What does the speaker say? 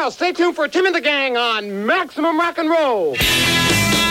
else, stay tuned for Tim and the Gang on Maximum Rock and Roll.